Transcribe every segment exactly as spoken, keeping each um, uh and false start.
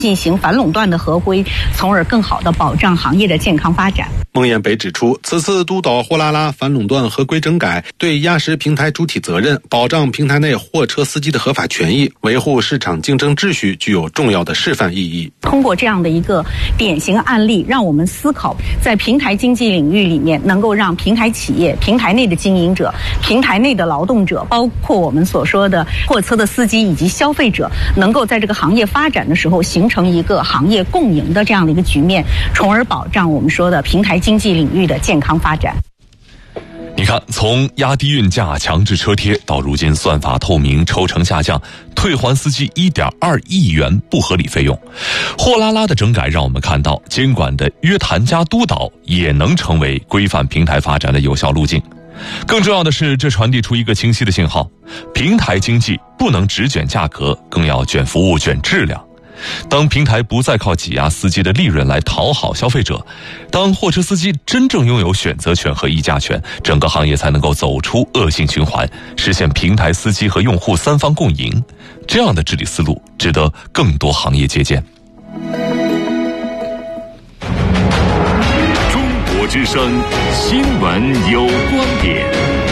进行反垄断的合规，从而更好地保障行业的健康发展。 孟燕北指出，此次督导货拉拉反垄断合规整改，对压实平台主体责任，保障平台内货车司机的合法权益，维护市场竞争秩序，具有重要的示范意义。 通过这样的一个典型案例，让我们思考，在平台经济领域里面，能够让平台企业、平台内的经营者、平台内的劳动者，包括我们所说的货车的司机以及消费者，能够在这个行业发展的时候，形成一个行业共赢的这样的一个局面，从而保障我们说的平台经济领域的健康发展。 你看，从压低运价、强制车贴到如今算法透明、抽成下降，退还司机 一点二亿元不合理费用，货拉拉的整改让我们看到，监管的约谈加督导也能成为规范平台发展的有效路径。更重要的是，这传递出一个清晰的信号：平台经济不能只卷价格，更要卷服务、卷质量。当平台不再靠挤压司机的利润来讨好消费者，当货车司机真正拥有选择权和议价权，整个行业才能够走出恶性循环，实现平台司机和用户三方共赢。这样的治理思路值得更多行业借鉴。 中国之声新闻有观点，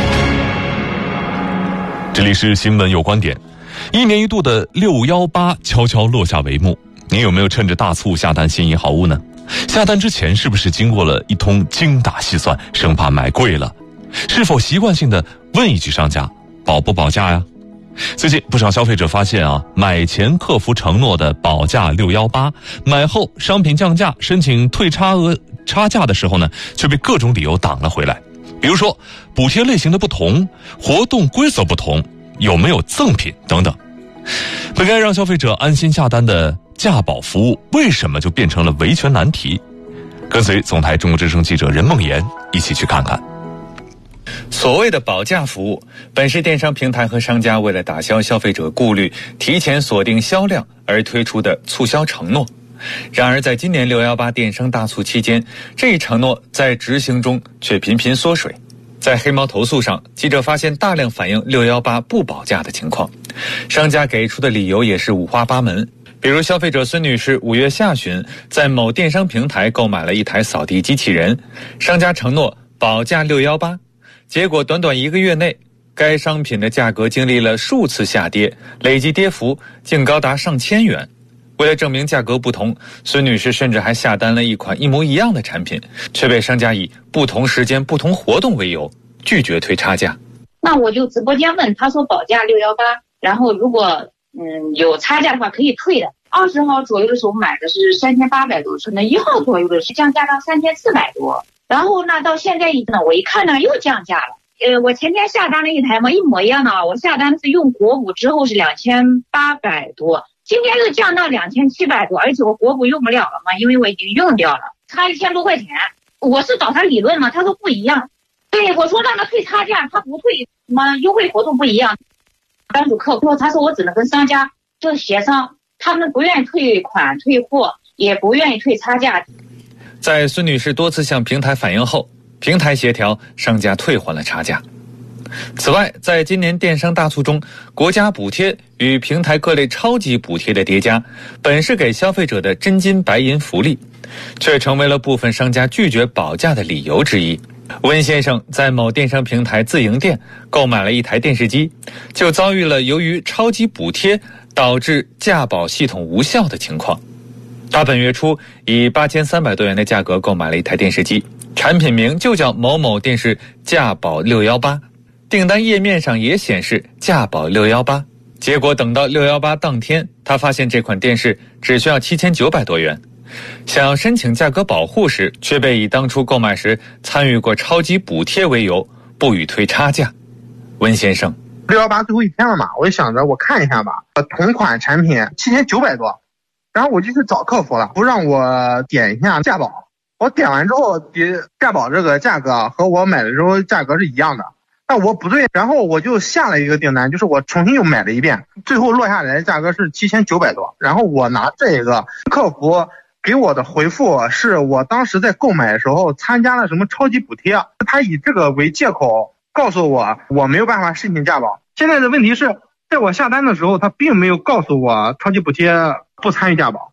这里是新闻有观点。一年一度的六一八悄悄落下帷幕，您有没有趁着大促下单心仪好物呢？下单之前是不是经过了一通精打细算，生怕买贵了？是否习惯性的问一句商家保不保价呀？最近不少消费者发现啊，买前客服承诺的保价六一八，买后商品降价申请退差额差价的时候呢，却被各种理由挡了回来。比如说补贴类型的不同，活动规则不同，有没有赠品等等。本该让消费者安心下单的价保服务，为什么就变成了维权难题？跟随总台中国之声记者任梦妍一起去看看。 所谓的保价服务，本是电商平台和商家为了打消消费者顾虑，提前锁定销量而推出的促销承诺。然而在今年六一八电商大促期间，这一承诺在执行中却频频缩水。在黑猫投诉上，记者发现大量反映六一八不保价的情况，商家给出的理由也是五花八门。比如消费者孙女士五月下旬在某电商平台购买了一台扫地机器人，商家承诺保价六一八，结果短短一个月内，该商品的价格经历了数次下跌，累计跌幅竟高达上千元。为了证明价格不同，孙女士甚至还下单了一款一模一样的产品，却被商家以不同时间不同活动为由拒绝退差价。 那我就直播间问，他说保价六一八，然后如果嗯有差价的话可以退的。二十号左右的时候买的是三千八百多，那一号左右的是降价到三千四百多，然后呢到现在一呢，我一看呢又降价了。呃，我前天下单了一台嘛，一模一样的啊，我下单是用国补之后是两千八百多。今天又降到两千七百多，而且我国补用不了了嘛，因为我已经用掉了，差一千多块钱。我是找他理论嘛，他说不一样。对，我说让他退差价，他不退，什么优惠活动不一样。单主客户他说我只能跟商家就协商，他们不愿意退款退货，也不愿意退差价。 在孙女士多次向平台反映后，平台协调，商家退还了差价。此外，在今年电商大促中，国家补贴与平台各类超级补贴的叠加，本是给消费者的真金白银福利，却成为了部分商家拒绝保价的理由之一。温先生在某电商平台自营店购买了一台电视机，就遭遇了由于超级补贴导致价保系统无效的情况。他本月初以八千三百多元的价格购买了一台电视机，产品名就叫某某电视价保六一八，订单页面上也显示价保六一八，结果等到六一八当天，他发现这款电视只需要七千九百多元。想要申请价格保护时，却被以当初购买时参与过超级补贴为由，不予退差价。温先生， 六一八最后一天了嘛，我就想着我看一下吧，同款产品七千九百多，然后我就去找客服了，不让我点一下价保。我点完之后，价保这个价格和我买的时候价格是一样的。但我不对，然后我就下了一个订单，就是我重新又买了一遍，最后落下来的价格是七千九百多。然后我拿这个客服给我的回复是我当时在购买的时候参加了什么超级补贴，他以这个为借口告诉我我没有办法申请价保。现在的问题是，在我下单的时候他并没有告诉我超级补贴不参与价保。